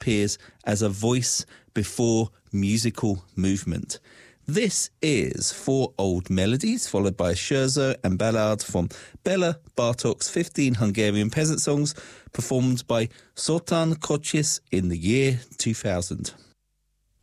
appears as a voice before musical movement. This is 4 old melodies, followed by a scherzo and ballad from Bela Bartok's 15 Hungarian peasant songs, performed by Zoltán Kocsis in the year 2000.